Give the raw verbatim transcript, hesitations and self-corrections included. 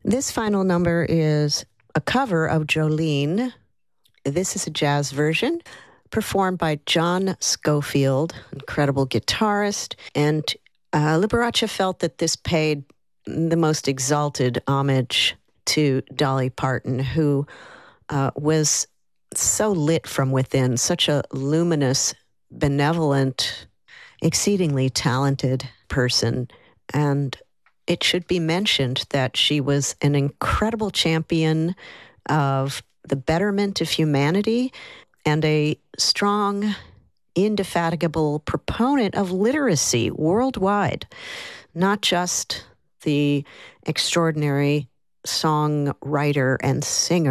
This final number is a cover of Jolene. This is a jazz version performed by John Scofield, incredible guitarist, and uh, Liberace felt that this paid the most exalted homage to Dolly Parton, who uh, was so lit from within, such a luminous, benevolent, exceedingly talented person. And it should be mentioned that she was an incredible champion of the betterment of humanity and a strong, indefatigable proponent of literacy worldwide, not just the extraordinary songwriter and singer